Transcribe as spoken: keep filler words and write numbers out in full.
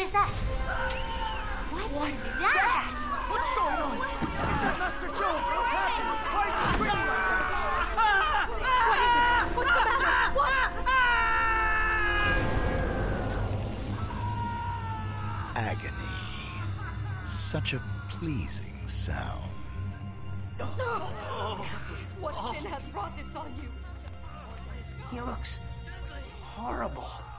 is that? What, what is, is that? that? What's going on? Is that Master Joe? What's happening? Why is he screaming like that? What is it? What's the matter? What? Agony. Such a pleasing sound. What sin has brought this on you? He looks horrible.